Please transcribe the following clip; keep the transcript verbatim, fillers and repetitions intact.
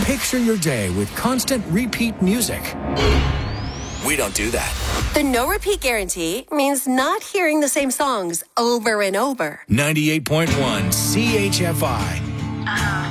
Picture your day with constant repeat music. We don't do that. The no repeat guarantee means not hearing the same songs over and over. ninety-eight point one C H F I. Uh-huh.